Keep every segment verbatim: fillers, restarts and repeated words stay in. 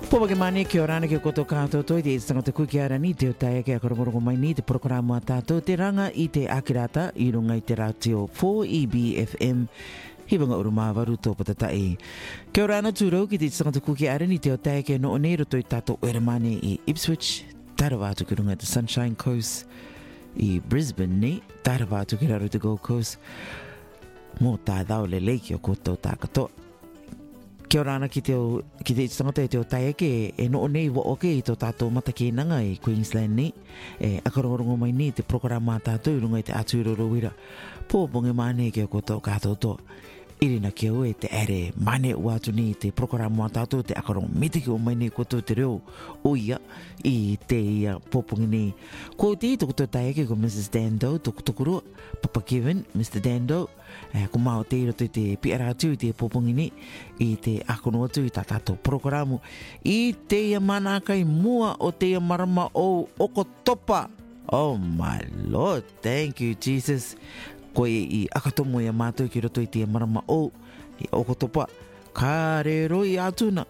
Pōpake mani ki o rana ki o koto kātou toi te istangata kuki ara ni te o taia ki a korongorongo mai ni te programa a tātou te ranga i te akirata i runga i te ratio four E B F M hiwanga uru māwaru tō patatai. Kia ora ana tūrau ki te istangata kuki ara ni te o taia ki a no o nei roto i tātou oera mani i Ipswich, tarawātu ki runga i te Sunshine Coast, i Brisbane ni, tarawātu ki raru te Gold Coast, mō tā dhau le leiki o koutou tā katoa. Kia ora ana ki te o, ki te tangata e te o taia ke e no o nei wa oke i tō tātou matakenanga i Queensland ni. E akarongorongo mai ni te programa tātou i runga i te ātūroro wira. Pōponge mane ki o koutou kātou tō. Irina ki au e te ere mane uatu ni te programa tātou te akarongo mitiki o mai ni koutou te reo o ia i te ia pōponge ni. Ko te i tō koutou taia ke ko Missus Dando, tō koutou Papa Kevin, Mister Dando. Eh, ko mao te roto i te piara atu i te pōpongi ni i te akono atu i tā tātou programu i te ia manakai mua o te ia marama o Okotopa. Oh my Lord, thank you Jesus. Koe i akatomo ia mātou ki roto i te ia marama o i Okotopa. Ka re roi atuna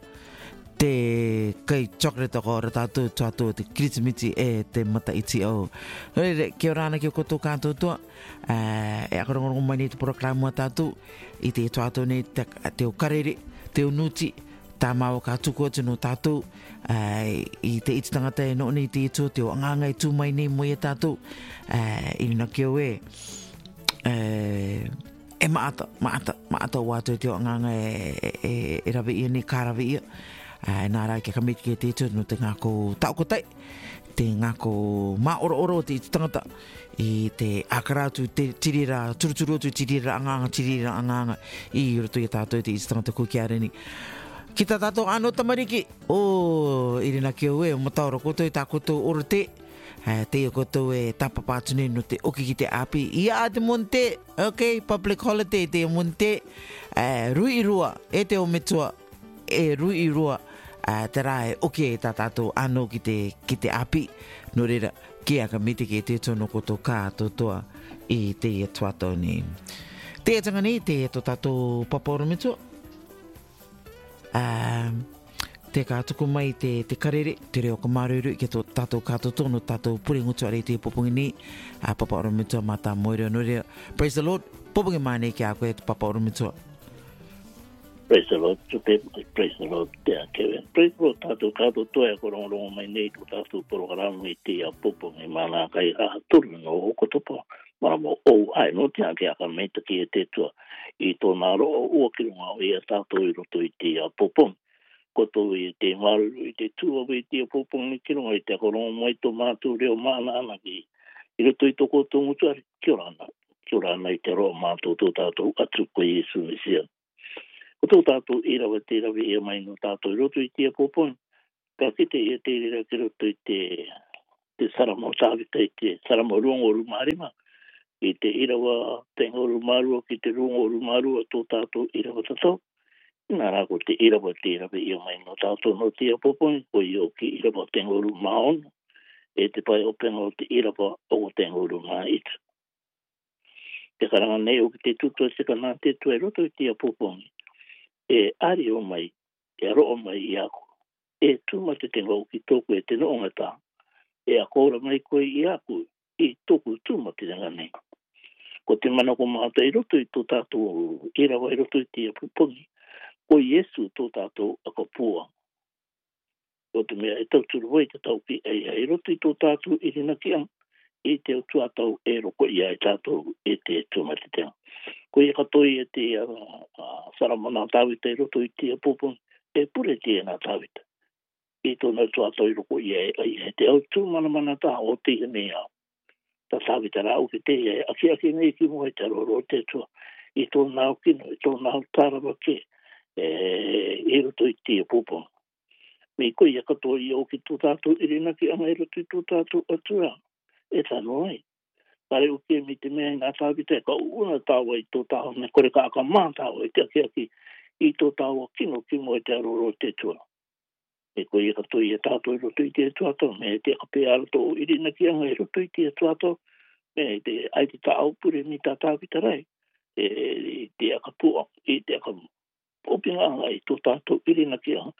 te kai chocolate ko ora tātou tātou te kritimiti e te mata iti au. Hore, kia ora ana ki o koto kātou toa. Uh, e akarongorongo mai ni te programu a tātou i te tātou nei te, te o karere, te o nuti, tā māo ka tuku atu no tātou uh, i te iti tangata e no nei te ito, te o anganga i tū mai nei mo i a tātou. Uh, I nina ki o e, uh, e maata, maata, maata o atu te o anganga e, e, e rawe ia ni, ka rawe ia. Uh, nā rai ke kamiti ki te ito no te ngāko taukotai, te ngāko maoro oro te iti tangata i te akaratu, te tirira, turuturu atu tirira anganga, tirira anganga i roto i tātou te iti tangata kuki areni. Ki tā tātou anō tamariki, o oh, irina ki au e, o mataoro koto i tā koto oro te, uh, te o koto e tapapātune no te oki ki te api. Ia a te monte, ok, public holiday te monte, uh, rui rua, e te o metua, e rui rua, uh, te rae oki e tā tātou anō ki te, ki te api, no reira, ki a ka miti ki te tono koto kātou toa i te ia tuatau ni. Te tanga ni, te to tātou papaoro mitua. Uh, te kātuku mai te, te karere, te reo ka maruru i ke to tātou kātou tono, tātou puri ngutu are te popongi ni, uh, papaoro mitua mata moerea no reira. Praise the Lord, popongi mane ki a koe te papaoro mitua. Praise the Lord, praise the Lord, te a Kevin. Praise the Lord, tātou kātou toa e korongorongo mai nei tu tātou programu i te a popongi mana kai a turu no Okotopa. Maramo o ai no te a ke a ka meita ki e te tua i tō naro o ua ki runga o ia tātou i roto i te a popongi. Koto i te maru i te tua i te a popongi ki runga i te korongo mai tō mātou reo mana ana ki i roto i tō koto mutuari. Kia ora ana, kia ora ana i te roa mātou tō tātou atu ko Iesu Mesia. Ko tō tātou i rawa te rawe ia mai no tātou i roto i tia pōpon. Ka kite ia te rira ki roto i te, te saramo tāwita i te saramo rungo rumarima. I te i rawa tengo rumarua ki te rungo rumarua tō tātou i rawa tatau. Nā rā ko te i rawa te rawe ia mai no tātou no tia pōpon. Ko i o ki i rawa tengo rumaon. E te pai openga o te i rawa o tengo rumaitu. Te karanga nei o ki te tutua se ka nā te tua i roto i tia pōpon. E ari o mai, e aro o mai i ako. E tūma te tenga o ki tōku e te noongata. E a kōra mai koe i ako, i tōku tūma te tenga nei. Ko te mana ko mahata i roto i tō tātou, i rawa i roto i te apupongi. Ko Iesu tō tātou a ka pua. Ko te mea e tau turu hoi te tau ki e i roto i tō tātou i rina ki ang. I te tuatau e roko i ai tātou e te tūma te tenga. Ko i katoi e te uh, uh, saramana tāwita i roto i te apopon, e pure te e nā tāwita. I tōna tuatau i roko i ai, ai te au tūmana mana tā o te i mea. Tā tāwita rau ki te e, aki aki nei ki mua i te roro te tua. I tōna au kino, i tōna au tārawa ke, e, i roto i te apopon. Me ko i katoi o ki tō tātou i rina ki anga i roto i tō tātou atua. E tano ai. Pare o ke mi te mea ngā tāwita e ka una tāua i tō tāua me kore ka aka mā tāua i te aki aki i tō tāua kino ki mo i te aroro te tua. E ko i kato i e tātou i roto i te tuato, me te aka pē arato o irina ki anga i roto i te tuato, me te ai te tā aupure mi tā tāwita rai, e te aka pua, i te aka opinga anga i tō tātou irina ki anga,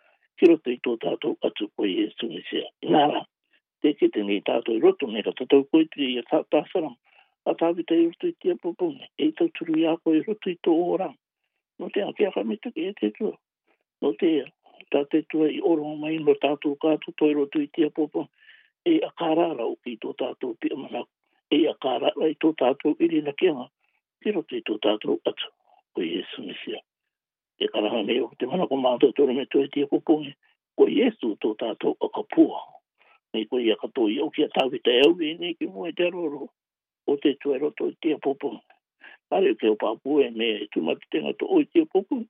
kiro te i tō tātou atu koe Yesu ni sea. Nara, te kete ni tātou i roto me ka tātou koe tiri i a tātāwhara. A tāwita i roto i tia poponga. E tau turu i a koe i roto i tō ora. No te a kia whamita ki e te tua. No te a, tā te tua i oro mai no tātou kātou toi roto i tia poponga. E a kārara o ki tō tātou pia manako. E a kārara i tō tātou iri na kia. Kiro te i tō tātou atu koe Yesu ni sea. E karaha me o te manako mātou tōre me tō e tia poponga. Ko Yesu tō tātou a kapua. Nei koe ia kato i au kia tāwita e au e nei ki mua te aroro. O te tue roto i tia poponga. Pare o ke o pāpua e me e tumati tenga to o i tia poponga.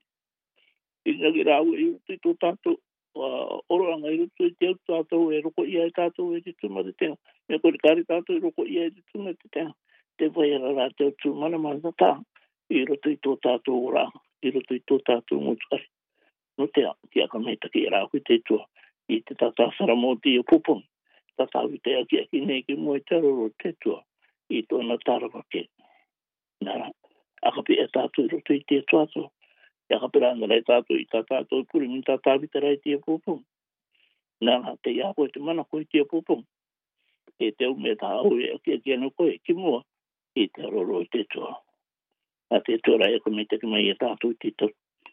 I ngaki rāu e uti tō tātou. Oroanga i rutu i tia tātou e roko ia e tātou e te tumati tenga. Me kore kare tātou e roko ia e te tumati tenga. Te vai ara rā te atu mana mana tā. I roto i tō tātou oranga. I roto i tō tātou motuari. No te a, ki aka meita ki rāu i te tua. I te tātā sara mō ti o poponga. Tātā wite a ki a ki nei ki mua i te aroro te tua. I tōna tārawa ke. Nara, aka pi e tātou i roto i te tuato. I aka piranga rei tātou i tā tātou i puri mi tā tāwita rei te poponga. Nara, te ia koe te mana koe te poponga. E te au me tā au e a ki a ki anu koe ki mua. I te aroro i te tua. A te tua rai aka meita ki mai e tātou i te tau.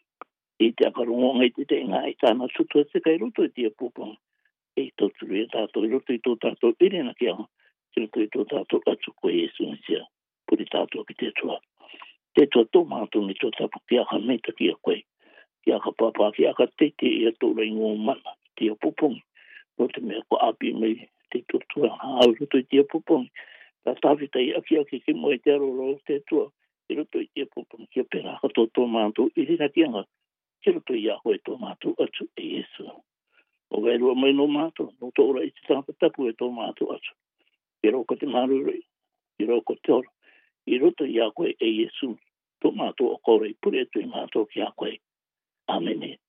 I te akarongo ngai te te ngā i tāna sutu e te kai roto i te poponga. E tau turu e tātou i roto i tō tātou iri na kia. Ki roto i tō tātou atu koe Yesu ni sea. Puri tātou ki te tua. Te tua tō mātou ni tō tapu ki aka meita ki a koe. Ki aka papa, ki aka teite i a tō rei ngō mana. Te a popongi. No te mea ko api mei te tō tua. Au roto i te a popongi. Tā tāwita i aki aki ki moe te aroro te tua. Ki roto i te a popongi. Ki a pera ka tō tō mātou iri na kia ngā. Ki roto i a koe tō mātou atu e Yesu. O gai rua mai no mātou, no tō ora i te tāpata tapu e tō mātou atu. I roko te marurei, i roko te ora, i roto i a koe e Yesu, tō mātou o kore i puri atu i mātou ki a koe. Amene.